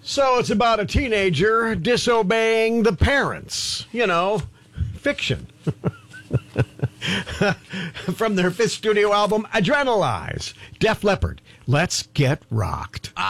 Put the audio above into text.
So it's about a teenager disobeying the parents. You know, fiction. From their fifth studio album, Adrenalize. Def Leppard, Let's Get Rocked.